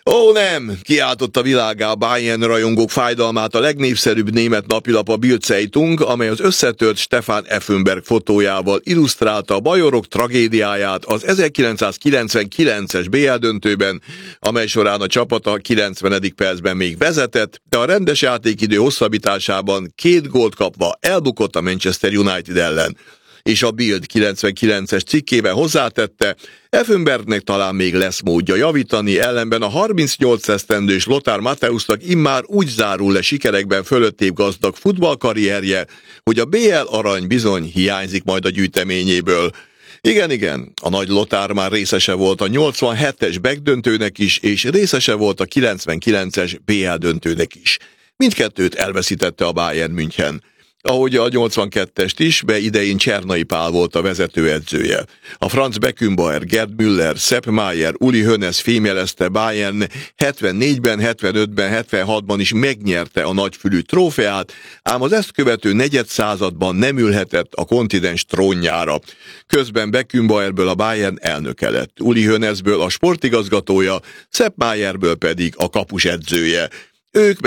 Ó nem! Kiáltotta világgá a Bayern rajongók fájdalmát a legnépszerűbb német napilap, a Bild Zeitung, amely az összetört Stefan Effenberg fotójával illusztrálta a bajorok tragédiáját az 1999-es BL döntőben, amely során a csapata 90. percben még vezetett, de a rendes játékidő hosszabbításában 2 gólt kapva elbukott a Manchester United ellen. És a Bild 99-es cikkében hozzátette, Effenbergnek talán még lesz módja javítani, ellenben a 38 esztendős Lothar Matthäusnak immár úgy zárul le sikerekben fölöttébb gazdag futballkarrierje, hogy a BL arany bizony hiányzik majd a gyűjteményéből. Igen, a nagy Lothar már részese volt a 87-es BEK döntőnek is, és részese volt a 99-es BL döntőnek is. Mindkettőt elveszítette a Bayern München. Ahogy a 82-est is, idején Csernai Pál volt a vezetőedzője. A Franz Beckenbauer, Gerd Müller, Sepp Maier, Uli Hoeneß fémjelezte Bayern 74-ben, 75-ben, 76-ban is megnyerte a nagyfülű trófeát, ám az ezt követő negyedszázadban nem ülhetett a kontinens trónjára. Közben Beckenbauerből a Bayern elnöke lett, Uli Hoeneßből a sportigazgatója, Sepp Maierből pedig a kapusedzője. Ők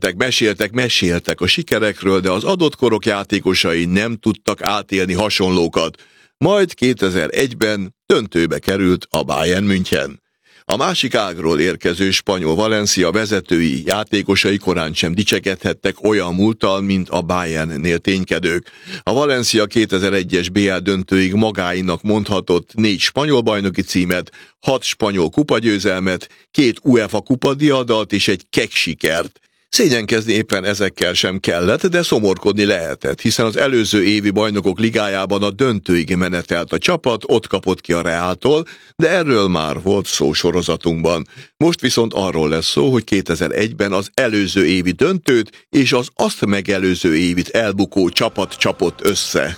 meséltek a sikerekről, de az adott korok játékosai nem tudtak átélni hasonlókat. Majd 2001-ben döntőbe került a Bayern München. A másik ágról érkező spanyol Valencia vezetői játékosai korán sem dicsekedhettek olyan múlttal, mint a Bayernnél ténykedők. A Valencia 2001-es BL döntőig magáinak mondhatott 4 spanyol bajnoki címet, 6 spanyol kupagyőzelmet, 2 UEFA kupadíjadalt és egy kek sikert. Szégyenkezni éppen ezekkel sem kellett, de szomorkodni lehetett, hiszen az előző évi bajnokok ligájában a döntőig menetelt a csapat, ott kapott ki a Reáltól, de erről már volt szó sorozatunkban. Most viszont arról lesz szó, hogy 2001-ben az előző évi döntőt és az azt megelőző évit elbukó csapat csapott össze.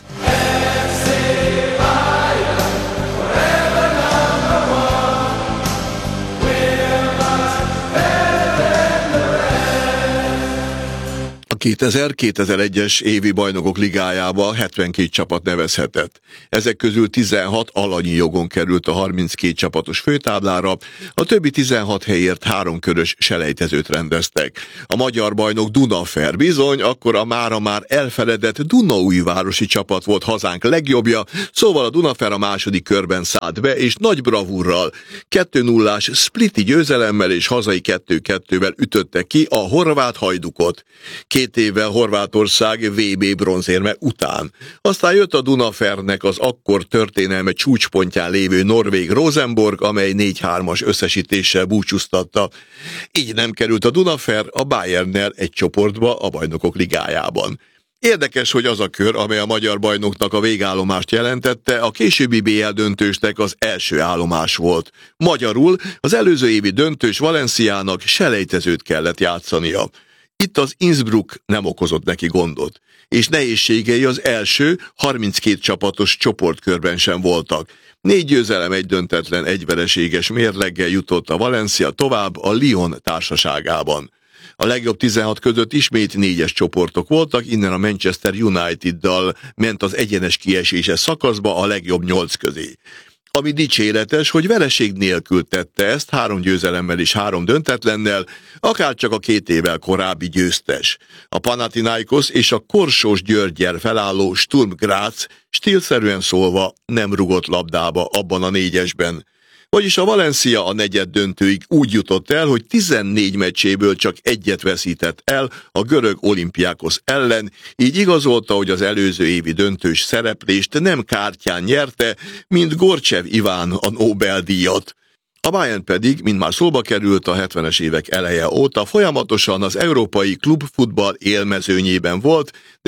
A 2000-2001-es évi bajnokok ligájába 72 csapat nevezhetett. Ezek közül 16 alanyi jogon került a 32 csapatos főtáblára, a többi 16 helyért 3 körös selejtezőt rendeztek. A magyar bajnok Dunafer bizony, akkor a mára már elfeledett Dunaújvárosi csapat volt hazánk legjobbja, szóval a Dunafer a második körben szállt be, és nagy bravúrral 2-0-ás spliti győzelemmel és hazai 2-2-vel ütötte ki a horvát Hajdukot. 2 évvel Horvátország VB bronzérme után. Aztán jött a Dunafernek az akkor történelme csúcspontján lévő norvég Rosenborg, amely 4-3-as összesítéssel búcsúztatta. Így nem került a Dunafer a Bayernnel egy csoportba a bajnokok ligájában. Érdekes, hogy az a kör, amely a magyar bajnoknak a végállomást jelentette, a későbbi BL döntősnek az első állomás volt. Magyarul az előző évi döntős Valenciának selejtezőt kellett játszania. Itt az Innsbruck nem okozott neki gondot, és nehézségei az első 32 csapatos csoportkörben sem voltak. 4 győzelem, 1 döntetlen, 1 vereséges mérleggel jutott a Valencia tovább a Lyon társaságában. A legjobb 16 között ismét 4-es csoportok voltak, innen a Manchester United-dal ment az egyenes kieséses szakaszba a legjobb 8 közé. Ami dicséretes, hogy vereség nélkül tette ezt, 3 győzelemmel és 3 döntetlennel, akárcsak a 2 évvel korábbi győztes. A Panathinaikos és a Korsós Györggyel felálló Sturm Graz stílszerűen szólva nem rugott labdába abban a 4-esben. Vagyis a Valencia a negyed döntőig úgy jutott el, hogy 14 meccséből csak 1 veszített el a görög Olympiakos ellen, így igazolta, hogy az előző évi döntős szereplést nem kártyán nyerte, mint Gorcsev Iván a Nobel-díjat. A Bayern pedig, mint már szóba került, a 70-es évek eleje óta folyamatosan az európai klubfutball élmezőnyében volt, de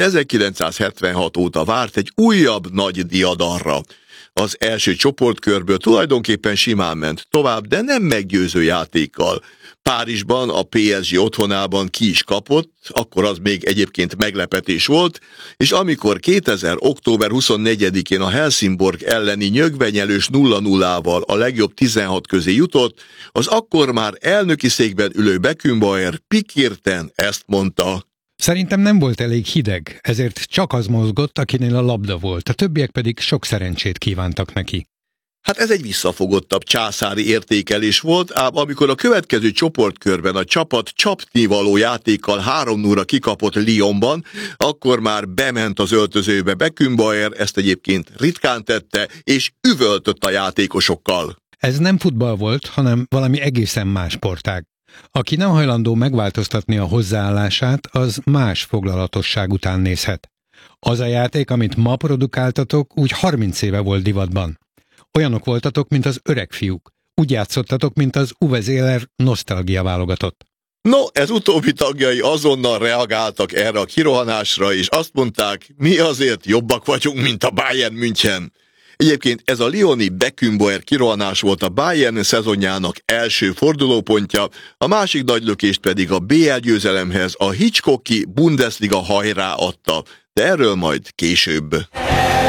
1976 óta várt egy újabb nagy diadalra. Az első csoportkörből tulajdonképpen simán ment tovább, de nem meggyőző játékkal. Párizsban, a PSG otthonában ki is kapott, akkor az még egyébként meglepetés volt, és amikor 2000. október 24-én a Helsingborg elleni nyögvenyelős 0-0-val a legjobb 16 közé jutott, az akkor már elnöki székben ülő Beckenbauer pikirten ezt mondta: Szerintem nem volt elég hideg, ezért csak az mozgott, akinél a labda volt, a többiek pedig sok szerencsét kívántak neki. Hát ez egy visszafogottabb császári értékelés volt, ám amikor a következő csoportkörben a csapat csapnivaló játékkal 3-0-ra kikapott Lyonban, akkor már bement az öltözőbe Beckenbauer, ezt egyébként ritkán tette, és üvöltött a játékosokkal. Ez nem futball volt, hanem valami egészen más sportág. Aki nem hajlandó megváltoztatni a hozzáállását, az más foglalatosság után nézhet. Az a játék, amit ma produkáltatok, úgy 30 éve volt divatban. Olyanok voltatok, mint az öreg fiúk. Úgy játszottatok, mint az Uwe Seeler nosztalgia válogatott. No, ez utóbbi tagjai azonnal reagáltak erre a kirohanásra, és azt mondták, mi azért jobbak vagyunk, mint a Bayern München. Egyébként ez a lyoni Beckenbauer kirohanás volt a Bayern szezonjának első fordulópontja, a másik nagylökést pedig a BL győzelemhez a Hitchcocki Bundesliga hajrá adta, de erről majd később.